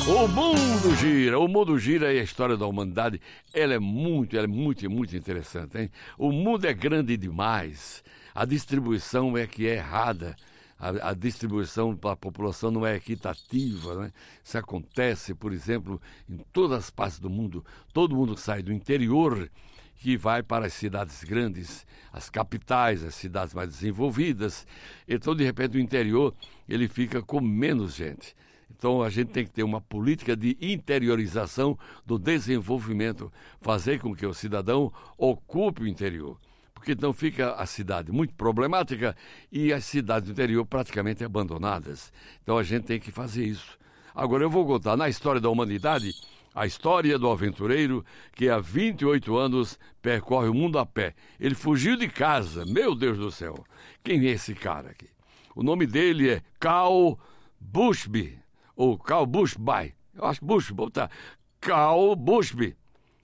O mundo gira e a história da humanidade, ela é muito interessante, hein? O mundo é grande demais, a distribuição é que é errada, a distribuição para a população não é equitativa, né? Isso acontece, por exemplo, em todas as partes do mundo, todo mundo sai do interior que vai para as cidades grandes, as capitais, as cidades mais desenvolvidas, então de repente o interior ele fica com menos gente. Então a gente tem que ter uma política de interiorização do desenvolvimento, fazer com que o cidadão ocupe o interior, porque então fica a cidade muito problemática e as cidades do interior praticamente abandonadas. Então a gente tem que fazer isso. Agora eu vou contar na história da humanidade a história do aventureiro que há 28 anos percorre o mundo a pé. Ele fugiu de casa, meu Deus do céu. Quem é esse cara aqui? O nome dele é Carl Bushby. Ou Carl Bushby, eu acho Bush, botar Carl Bushby,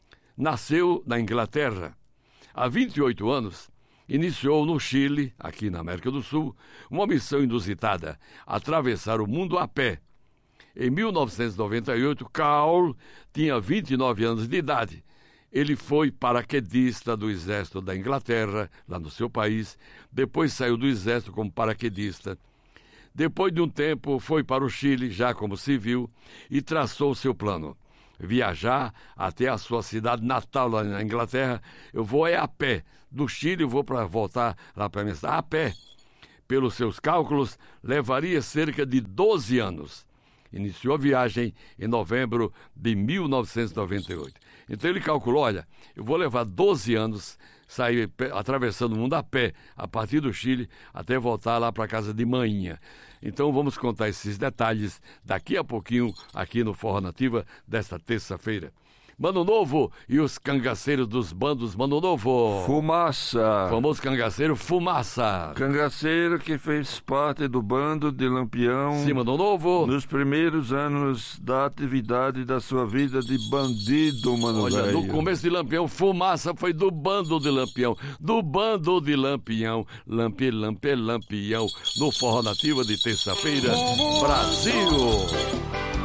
nasceu na Inglaterra. Há 28 anos, iniciou no Chile, aqui na América do Sul, uma missão inusitada, atravessar o mundo a pé. Em 1998, Carl tinha 29 anos de idade. Ele foi paraquedista do Exército da Inglaterra, lá no seu país, depois saiu do Exército como paraquedista. Depois de um tempo, foi para o Chile, já como civil, e traçou seu plano. Viajar até a sua cidade natal, lá na Inglaterra. Eu vou a pé. Do Chile, eu vou para voltar lá para a minha cidade, a pé. Pelos seus cálculos, levaria cerca de 12 anos. Iniciou a viagem em novembro de 1998. Então ele calculou, olha, eu vou levar 12 anos, sair atravessando o mundo a pé, a partir do Chile, até voltar lá para a casa de manhinha. Então vamos contar esses detalhes daqui a pouquinho, aqui no Forró Nativa, desta terça-feira. Mano Novo e os cangaceiros dos bandos Mano Novo. Fumaça. Famoso cangaceiro Fumaça. Cangaceiro que fez parte do bando de Lampião. Sim, Mano Novo. Nos primeiros anos da atividade da sua vida de bandido, mano. Olha, velho. no começo de Lampião, Fumaça foi do bando de Lampião. Do bando de Lampião. Lampião. No Forró Nativa de terça-feira. Brasil.